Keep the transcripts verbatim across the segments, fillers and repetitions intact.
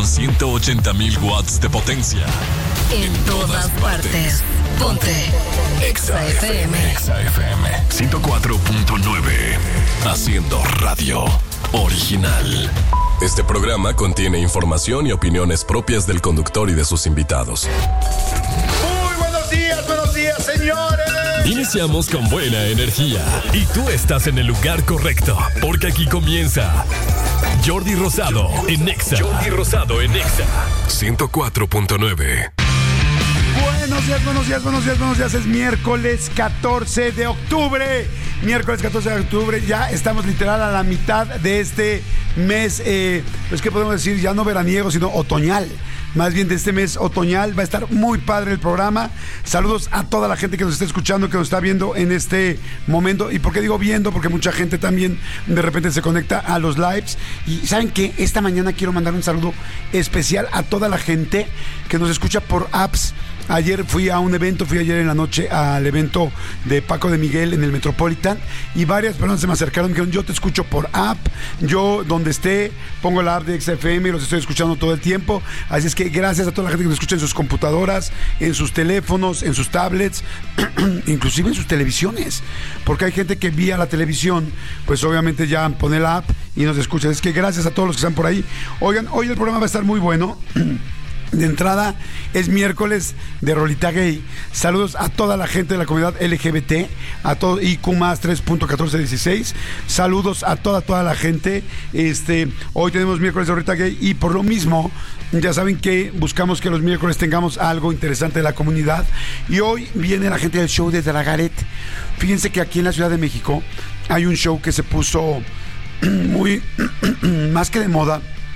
ciento ochenta mil watts de potencia. En, en todas partes. Ponte Exa F M. Exa F M ciento cuatro punto nueve. Haciendo radio original. Este programa contiene información y opiniones propias del conductor y de sus invitados. Muy buenos días, buenos días, señores. Iniciamos con buena energía y tú estás en el lugar correcto, porque aquí comienza Jordi Rosado en Exa. Jordi Rosado en Exa ciento cuatro punto nueve. Buenos días, buenos días, buenos días, buenos días. Es miércoles catorce de octubre. Miércoles catorce de octubre. Ya estamos literal a la mitad de este mes. Eh, pues, ¿qué podemos decir? Ya no veraniego, sino otoñal. Más bien de este mes otoñal. Va a estar muy padre el programa. Saludos a toda la gente que nos está escuchando, que nos está viendo en este momento. ¿Y por qué digo viendo? Porque mucha gente también de repente se conecta a los lives. Y ¿saben qué? Esta mañana quiero mandar un saludo especial a toda la gente que nos escucha por apps. Ayer fui a un evento, fui ayer en la noche al evento de Paco de Miguel en el Metropolitan y varias personas se me acercaron y dijeron: yo te escucho por app, yo donde esté pongo la app de Exa F M y los estoy escuchando todo el tiempo. Así es que gracias a toda la gente que nos escucha en sus computadoras, en sus teléfonos, en sus tablets, inclusive en sus televisiones, porque hay gente que vía la televisión, pues obviamente ya pone la app y nos escucha. Es que gracias a todos los que están por ahí. Oigan, hoy el programa va a estar muy bueno. De entrada, es miércoles de Rolita Gay. Saludos a toda la gente de la comunidad L G B T, a todo I Q más tres punto catorce dieciséis. Saludos a toda, toda la gente. Este, hoy tenemos miércoles de Rolita Gay y por lo mismo, ya saben que buscamos que los miércoles tengamos algo interesante de la comunidad. Y hoy viene la gente del show de Dragaret. Fíjense que aquí en la Ciudad de México hay un show que se puso muy, más que de moda,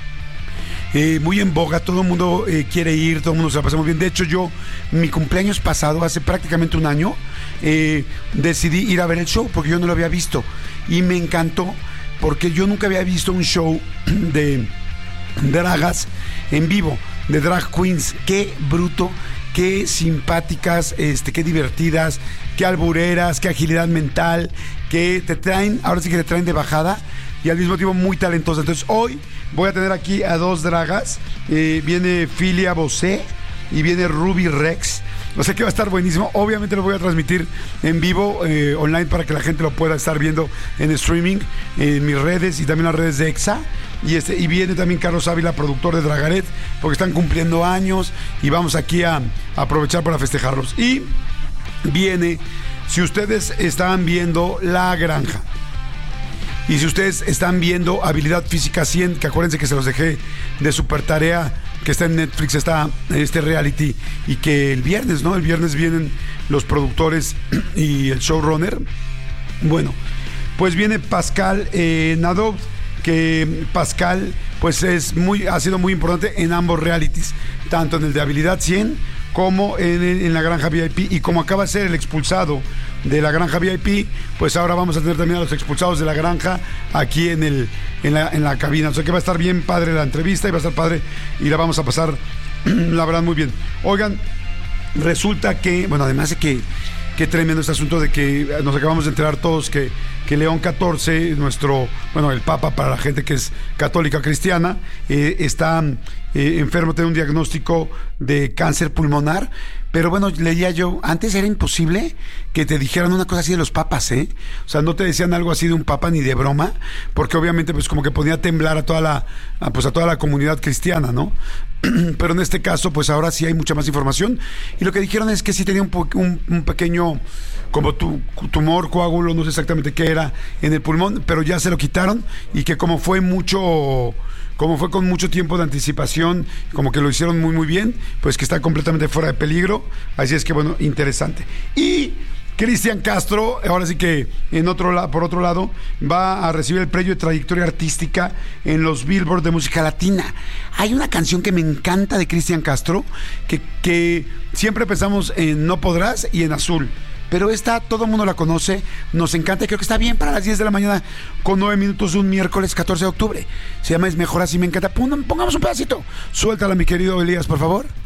Eh, muy en boga, todo el mundo eh, quiere ir, todo el mundo se la pasa muy bien. De hecho, yo, mi cumpleaños pasado, hace prácticamente un año, eh, decidí ir a ver el show porque yo no lo había visto y me encantó porque yo nunca había visto un show de dragas en vivo, de drag queens. Qué bruto, qué simpáticas, este, qué divertidas, qué albureras, qué agilidad mental, que te traen, ahora sí que te traen de bajada y al mismo tiempo muy talentosa. Entonces hoy voy a tener aquí a dos dragas. Eh, viene Filia Bosé y viene Ruby Rex. O sea que va a estar buenísimo. Obviamente lo voy a transmitir en vivo, eh, online, para que la gente lo pueda estar viendo en streaming, en mis redes y también las redes de Exa. Y, este, y viene también Carlos Ávila, productor de Dragaret, porque están cumpliendo años y vamos aquí a, a aprovechar para festejarlos. Y viene, si ustedes están viendo La Granja, y si ustedes están viendo Habilidad Física cien, que acuérdense que se los dejé de super tarea, que está en Netflix, está este reality, y que el viernes, ¿no? El viernes vienen los productores y el showrunner. Bueno, pues viene Pascal eh, Nadeau, que Pascal pues es muy, ha sido muy importante en ambos realities, tanto en el de Habilidad cien como en, en La Granja V I P, y como acaba de ser el expulsado de La Granja V I P, pues ahora vamos a tener también a los expulsados de La Granja aquí en el en la, en la cabina. O sea que va a estar bien padre la entrevista y va a estar padre y la vamos a pasar la verdad muy bien. Oigan, resulta que, bueno, además de que qué tremendo este asunto de que nos acabamos de enterar todos que, que León catorce, nuestro, bueno, el Papa para la gente que es católica cristiana, eh, está eh, enfermo, tiene un diagnóstico de cáncer pulmonar. Pero bueno, leía yo, antes era imposible que te dijeran una cosa así de los papas, ¿eh? O sea, no te decían algo así de un papa ni de broma, porque obviamente pues como que ponía a temblar a toda la, a, pues a toda la comunidad cristiana, ¿no? Pero en este caso, pues ahora sí hay mucha más información. Y lo que dijeron es que sí tenía un, un, un pequeño, como tu, tumor, coágulo, no sé exactamente qué era, en el pulmón, pero ya se lo quitaron, y que como fue mucho... como fue con mucho tiempo de anticipación, como que lo hicieron muy muy bien, pues que está completamente fuera de peligro. Así es que bueno, interesante. Y Cristian Castro, ahora sí que en otro la, por otro lado, va a recibir el premio de trayectoria artística en los Billboard de música latina. Hay una canción que me encanta de Cristian Castro, que, que siempre pensamos en No Podrás y en Azul, pero esta todo el mundo la conoce, nos encanta y creo que está bien para las diez de la mañana con nueve minutos de un miércoles catorce de octubre. Se llama Es Mejor Así, me encanta. Pongamos un pedacito. Suéltala, mi querido Elías, por favor.